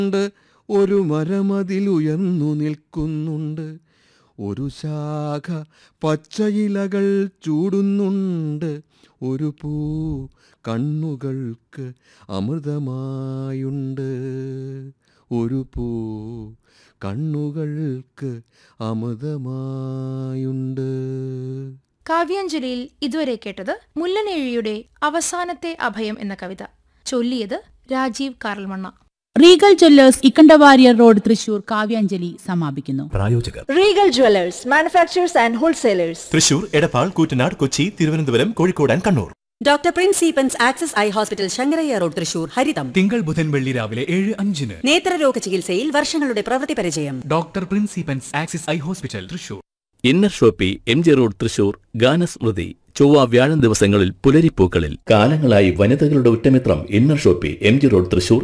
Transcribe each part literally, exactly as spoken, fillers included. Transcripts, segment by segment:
ഒരു മരമതിലുയർന്നു നിൽക്കുന്നുണ്ട്. ഒരു ശാഖ പച്ചയിലകൾ ചൂടുന്നുണ്ട്. ഒരു പൂ കണ്ണുകൾക്ക് അമൃതമായുണ്ട്. ഒരു പൂ കണ്ണുകൾക്ക് അമൃതമായുണ്ട്. കാവ്യാഞ്ജലിയിൽ ഇതുവരെ കേട്ടത് മുല്ലനേഴിയുടെ അവസാനത്തെ അഭയം എന്ന കവിത. ചൊല്ലിയത് Rajeev കാർൽമണ്ണ. Regal Jewellers Ikkanda Warrier road Thrissur Kavyanjali സമാപിക്കുന്നു. പ്രായോജകർ Regal Jewellers manufacturers and wholesalers Thrissur, Edappal, Koottanad, Kochi, Thiruvananthapuram, Kozhikode and Kannur. Doctor Prince Eappen's access eye hospital Sankaraiah road Thrissur ഹരിതം. തിങ്കൾ ബുധൻ വെള്ളി രാവിലെ ഏഴ് അഞ്ചിന്. നേത്രരോഗ ചികിത്സയിൽ വർഷങ്ങളുടെ പ്രവൃത്തി പരിചയം. Doctor Prince Eappen's access eye hospital Thrissur. Inner Shopee M G road Thrissur. ഗാനസ്മൃതി ചൊവ്വ വ്യാഴം ദിവസങ്ങളിൽ പുലരിപ്പൂക്കളിൽ. കാലങ്ങളായി വനിതകളുടെ ഉറ്റമിത്രം inner Shopee M G road Thrissur.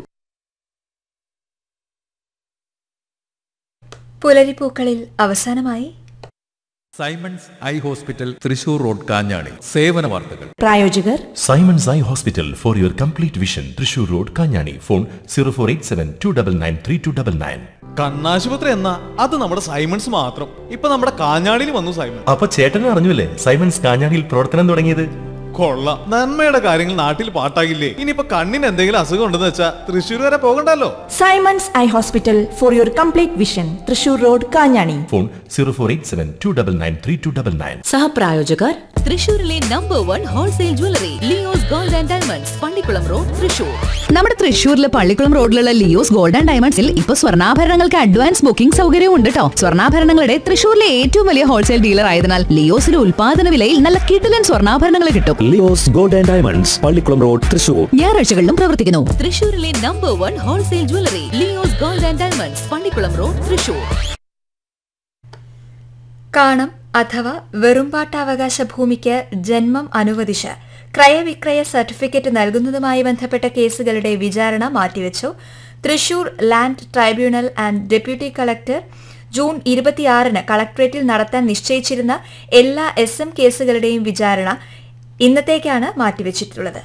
പുലരിപ്പൂക്കളിൽ അവസാനമായി Symons eye hospital Thrissur road Kanjani. സേവന വാർത്തകൾ. പ്രായോജകർ Symons eye hospital for your complete vision Thrissur road Kanjani. Phone zero four eight seven to double nine three to double nine. കണ്ണാശുപത്രി എന്നാ അത് നമ്മുടെ സൈമൺസ് മാത്രം. ഇപ്പൊ നമ്മുടെ കാഞ്ഞാണിയിൽ വന്നു സൈമൺ. അപ്പൊ ചേട്ടൻ അറിഞ്ഞില്ലേ സൈമൺസ് കാഞ്ഞാണിയിൽ പ്രവർത്തനം തുടങ്ങിയത്? കൊള്ളാം. നന്മയുടെ കാര്യങ്ങൾ നാട്ടിൽ പാട്ടാകില്ലേ? ഇനിയിപ്പോ കണ്ണിന് എന്തെങ്കിലും അസുഖം ഉണ്ടെന്ന് വെച്ചാ തൃശ്ശൂർ വരെ പോകണ്ടല്ലോ. Symons eye hospital for your complete vision Thrissur road Kanjani. Phone zero four eight seven to double nine three to double nine. സഹപ്രായോജകർ തൃശൂരിലെ number one wholesale jewellery Leo's gold and diamonds, Pallikkulam road Thrissur. നമ്മുടെ തൃശൂരിലെ പള്ളിക്കുളം റോഡിലുള്ള ലിയോസ് ഗോൾഡ് ആൻഡ് ഡയമണ്ട്സിൽ ഇപ്പൊ സ്വർണ്ണാഭരണങ്ങൾക്ക് അഡ്വാൻസ് ബുക്കിംഗ് സൗകര്യവും ഉണ്ട് കേട്ടോ. സ്വർണ്ണാഭരണങ്ങളുടെ തൃശൂരിലെ ഏറ്റവും വലിയ ഹോൾസെയിൽ ഡീലർ ആയതിനാൽ ലിയോസിലെ ഉൽപാദന വിലയിൽ നല്ല കിടിലൻ സ്വർണ്ണാഭരണങ്ങൾ കിട്ടും. Leo's gold and diamonds, Pallikkulam road Thrissur. ഞായറാഴ്ചകളിലും പ്രവർത്തിക്കുന്നു. തൃശൂരിലെ number one wholesale jewellery Leo's gold and diamonds, Pallikkulam road Thrissur. കാണം അഥവാ വെറുംപാട്ടാവകാശ ഭൂമിക്ക് ജന്മം അനുവദിച്ച് ക്രയവിക്രയ സർട്ടിഫിക്കറ്റ് നൽകുന്നതുമായി ബന്ധപ്പെട്ട കേസുകളുടെ വിചാരണ മാറ്റിവെച്ചു. Thrissur land tribunal and deputy collector June ഇരുപത്തിയാറിന് കളക്ടറേറ്റിൽ നടത്താൻ നിശ്ചയിച്ചിരുന്ന എല്ലാ എസ് എം കേസുകളുടെയും വിചാരണ ഇന്നത്തേക്കാണ് മാറ്റിവെച്ചിട്ടുള്ളത്.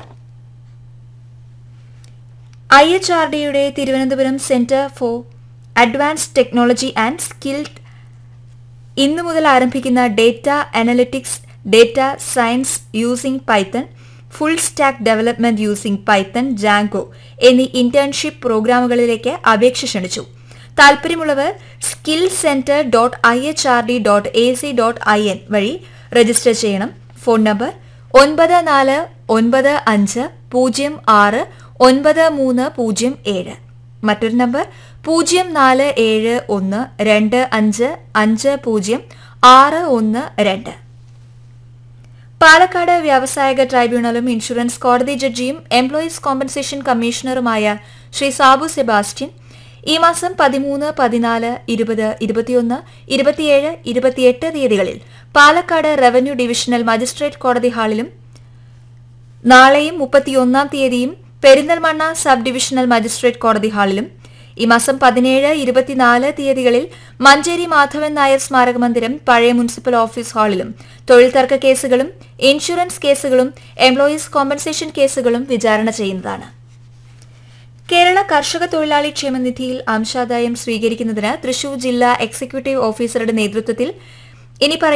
ഐ എച്ച് ആർ ഡിയുടെ Thiruvananthapuram centre for advanced technology and skilled ഇന്നു മുതൽ ആരംഭിക്കുന്ന data analytics, data science using Python, full stack development using Python, Jango എന്നീ ഇന്റേൺഷിപ്പ് പ്രോഗ്രാമുകളിലേക്ക് അപേക്ഷ ക്ഷണിച്ചു. താൽപര്യമുള്ളവർ skill centre dot I H R D dot A C dot I N വഴി register ചെയ്യണം. Phone number ഒൻപത് നാല് ഒൻപത് അഞ്ച് പൂജ്യം ആറ് ഒൻപത് മൂന്ന് പൂജ്യം ഏഴ്. മറ്റൊരു നമ്പർ പൂജ്യം നാല് ഏഴ് ഒന്ന് രണ്ട് അഞ്ച് അഞ്ച് പൂജ്യം ആറ് ഒന്ന് രണ്ട്. പാലക്കാട് വ്യാവസായിക ട്രൈബ്യൂണലും ഇൻഷുറൻസ് കോടതി ജഡ്ജിയും employees compensation കമ്മീഷണറുമായ Shri Sabu Sebastian ഈ മാസം പതിമൂന്ന്, പതിനാല്, ഇരുപത്, ഇരുപത്തിയൊന്ന്, ഇരുപത്തിയേഴ്, ഇരുപത്തിയെട്ട് തീയതികളിൽ പാലക്കാട് റവന്യൂ ഡിവിഷണൽ മജിസ്ട്രേറ്റ് കോടതി ഹാളിലും നാളെയും മുപ്പത്തിയൊന്നാം തീയതിയും പെരിന്തൽമണ്ണ സബ് ഡിവിഷണൽ മജിസ്ട്രേറ്റ് കോടതി ഹാളിലും ഈ മാസം പതിനേഴ്, ഇരുപത്തിനാല് തീയതികളിൽ മഞ്ചേരി മാധവൻ നായർ സ്മാരക മന്ദിരം, പഴയ മുനിസിപ്പൽ ഓഫീസ് ഹാളിലും തൊഴിൽ തർക്ക കേസുകളും ഇൻഷുറൻസ് കേസുകളും എംപ്ലോയീസ് കോമ്പൻസേഷൻ കേസുകളും വിചാരണ ചെയ്യുന്നതാണ്. കേരള കർഷക തൊഴിലാളി ക്ഷേമനിധിയിൽ അംശാദായം സ്വീകരിക്കുന്നതിന് തൃശൂർ ജില്ലാ എക്സിക്യൂട്ടീവ് ഓഫീസറുടെ നേതൃത്വത്തിൽ ഇനി